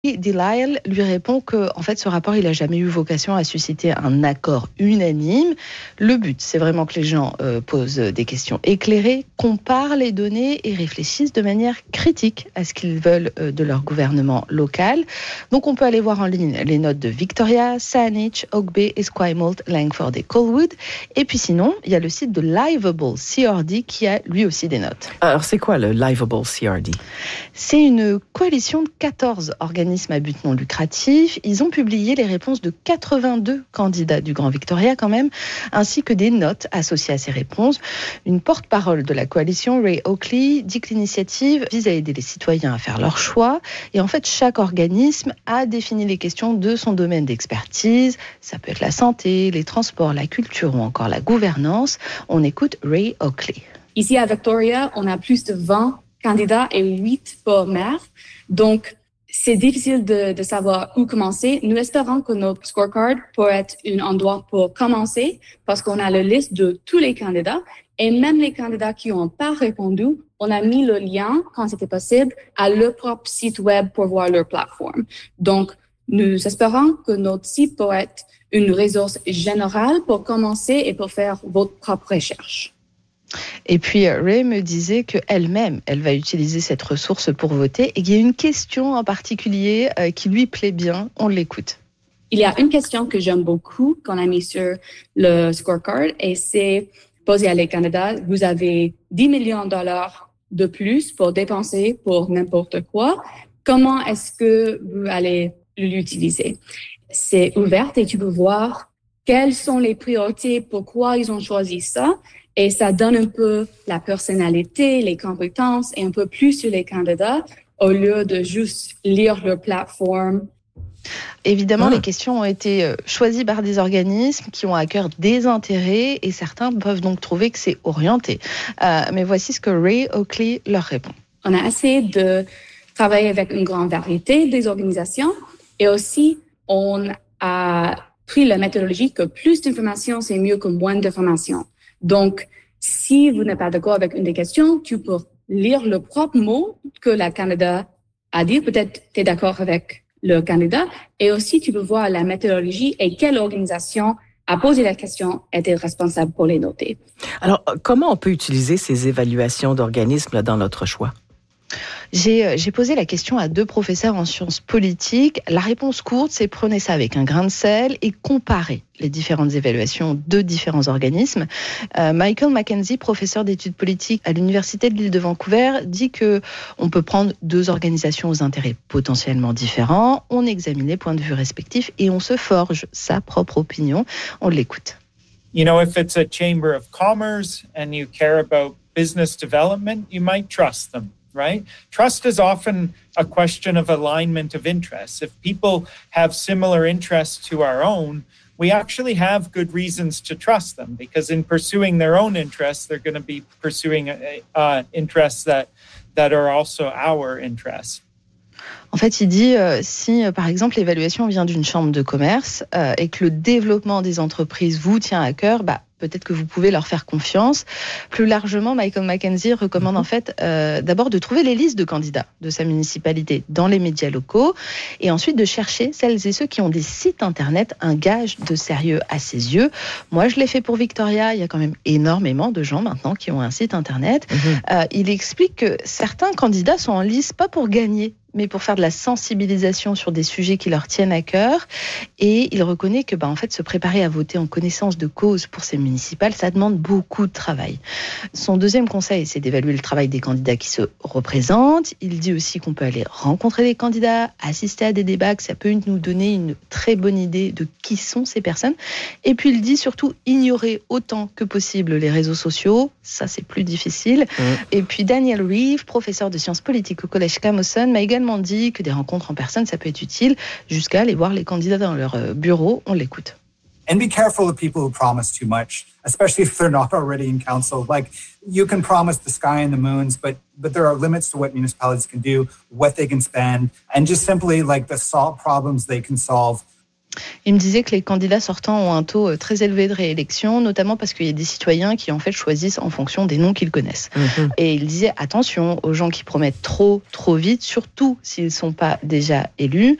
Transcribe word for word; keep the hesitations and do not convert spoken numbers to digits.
Delisle lui répond que, en fait, ce rapport, il n'a jamais eu vocation à susciter un accord unanime. Le but, c'est vraiment que les gens euh, posent des questions éclairées, comparent les données et réfléchissent de manière critique à ce qu'ils veulent euh, de leur gouvernement local. Donc, on peut aller voir en ligne les notes de Victoria, Saanich, Hawke's, Esquimalt, Langford et Colwood. Et puis sinon, il y a le site de Livable C R D qui a lui aussi des notes. Alors, c'est quoi le Livable C R D? C'est une coalition de quatorze organismes à but non lucratif. Ils ont publié les réponses de quatre-vingt-deux candidats du Grand Victoria quand même, ainsi que des notes associées à ces réponses. Une porte-parole de la coalition, Ray Oakley, dit que l'initiative vise à aider les citoyens à faire leur choix. Et en fait, chaque organisme a défini les questions de son domaine d'expertise. Ça peut être la santé, les transports, la culture ou encore la gouvernance. On écoute Ray Oakley. Ici à Victoria, on a plus de vingt candidats et huit pour maire. Donc, c'est difficile de, de savoir où commencer. Nous espérons que notre scorecard pourrait être un endroit pour commencer parce qu'on a la liste de tous les candidats et même les candidats qui n'ont pas répondu, on a mis le lien, quand c'était possible, à leur propre site web pour voir leur plateforme. Donc, nous espérons que notre site pourrait être une ressource générale pour commencer et pour faire votre propre recherche. Et puis Ray me disait qu'elle-même, elle va utiliser cette ressource pour voter et qu'il y a une question en particulier euh, qui lui plaît bien. On l'écoute. Il y a une question que j'aime beaucoup qu'on a mis sur le scorecard et c'est poser à les candidats. Vous avez dix millions de dollars de plus pour dépenser pour n'importe quoi. Comment est-ce que vous allez l'utiliser? C'est ouvert et tu peux voir quelles sont les priorités, pourquoi ils ont choisi ça. Et ça donne un peu la personnalité, les compétences et un peu plus sur les candidats au lieu de juste lire leur plateforme. Évidemment, ah. les questions ont été choisies par des organismes qui ont à cœur des intérêts et certains peuvent donc trouver que c'est orienté. Euh, mais voici ce que Ray Oakley leur répond. On a essayé de travailler avec une grande variété des organisations et aussi on a pris la méthodologie que plus d'informations, c'est mieux que moins d'informations. Donc, si vous n'êtes pas d'accord avec une des questions, tu peux lire le propre mot que la candidat a dit. Peut-être tu es d'accord avec le candidat. Et aussi, tu peux voir la méthodologie et quelle organisation a posé la question était responsable pour les noter. Alors, comment on peut utiliser ces évaluations d'organismes dans notre choix? J'ai, j'ai posé la question à deux professeurs en sciences politiques. La réponse courte, c'est prenez ça avec un grain de sel et comparez les différentes évaluations de différents organismes. Euh, Michael Mackenzie, professeur d'études politiques à l'Université de l'île de Vancouver, dit que on peut prendre deux organisations aux intérêts potentiellement différents, on examine les points de vue respectifs et on se forge sa propre opinion. On l'écoute. You know, if it's a chamber of commerce and you care about business development, you might trust them. Right? Trust is often a question of alignment of interests. If people have similar interests to our own, we actually have good reasons to trust them because in pursuing their own interests, they're going to be pursuing uh, interests that, that are also our interests. En fait, il dit, euh, si euh, par exemple l'évaluation vient d'une chambre de commerce euh, et que le développement des entreprises vous tient à cœur, bah, peut-être que vous pouvez leur faire confiance. Plus largement, Michael Mackenzie recommande en fait euh, d'abord de trouver les listes de candidats de sa municipalité dans les médias locaux et ensuite de chercher celles et ceux qui ont des sites internet, un gage de sérieux à ses yeux. Moi, je l'ai fait pour Victoria. Il y a quand même énormément de gens maintenant qui ont un site internet. Mmh. Euh, il explique que certains candidats sont en lice pas pour gagner, mais pour faire de la sensibilisation sur des sujets qui leur tiennent à cœur. Et il reconnaît que, bah, en fait, se préparer à voter en connaissance de cause pour ces municipales, ça demande beaucoup de travail. Son deuxième conseil, c'est d'évaluer le travail des candidats qui se représentent. Il dit aussi qu'on peut aller rencontrer des candidats, assister à des débats, que ça peut nous donner une très bonne idée de qui sont ces personnes. Et puis, il dit surtout ignorer autant que possible les réseaux sociaux. Ça, c'est plus difficile. Mmh. Et puis, Daniel Reeve, professeur de sciences politiques au Collège Camosun, m'a également dit que des rencontres en personne, ça peut être utile, jusqu'à aller voir les candidats dans leur bureau. On l'écoute. And be careful of people who promise too much, especially if they're not already in council. Like, you can promise the sky and the moons, but but there are limits to what municipalities can do, what they can spend, and just simply like the solve problems they can solve. Il me disait que les candidats sortants ont un taux très élevé de réélection, notamment parce qu'il y a des citoyens qui en fait choisissent en fonction des noms qu'ils connaissent. Mmh. Et il disait attention aux gens qui promettent trop, trop vite, surtout s'ils ne sont pas déjà élus.